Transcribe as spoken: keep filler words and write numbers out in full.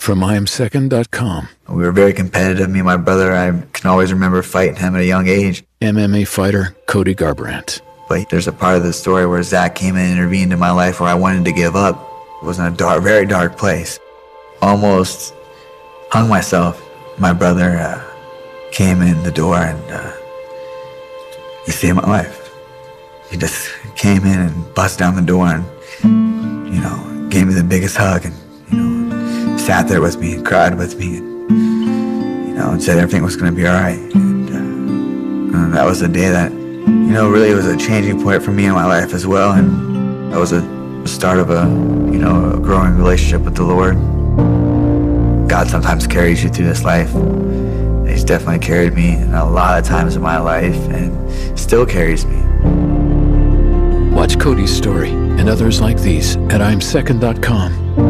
from I am second dot com. We were very competitive, me and my brother. I can always remember fighting him at a young age. M M A fighter Cody Garbrandt. But there's a part of the story where Zach came in and intervened in my life where I wanted to give up. It was in a dark, very dark place. Almost hung myself. My brother uh, came in the door and uh, he saved my life. He just came in and busted down the door and, you know, gave me the biggest hug and, you know, sat there with me and cried with me and, you know, and said everything was going to be all right. And, uh, and that was the day that, you know, really was a changing point for me in my life as well. And that was a the start of a, you know, a growing relationship with the Lord. God sometimes carries you through this life. He's definitely carried me in a lot of times in my life and still carries me. Watch Cody's story and others like these at I am second dot com.